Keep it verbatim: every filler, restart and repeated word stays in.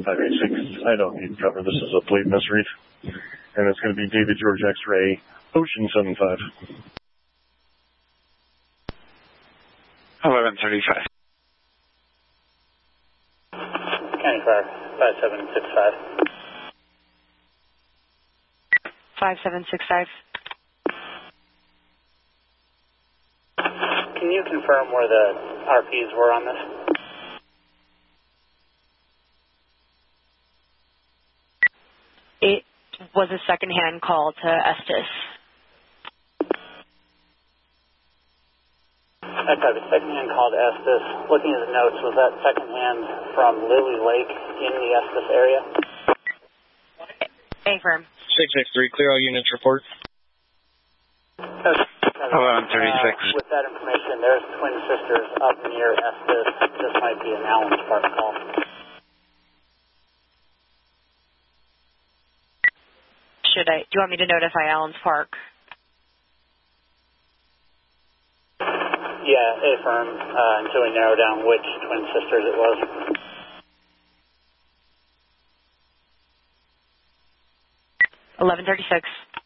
five eight six, I don't need cover. This is a plate misread. And it's going to be David George X-Ray, Ocean seven five. eleven thirty-five. County Fire, five seven six five. five seven six five. Can you confirm where the R Ps were on this? It was a second-hand call to Estes. That type of second-hand call to Estes. Looking at the notes, was that second-hand from Lily Lake in the Estes area? Affirm. six six three, clear all units report. eleven thirty-six. Uh, with that information, there's twin sisters up near Estes. This might be an Allen's Park call. Should I? Do you want me to notify Allen's Park? Yeah, affirm, uh, until we narrow down which twin sisters it was. eleven thirty-six.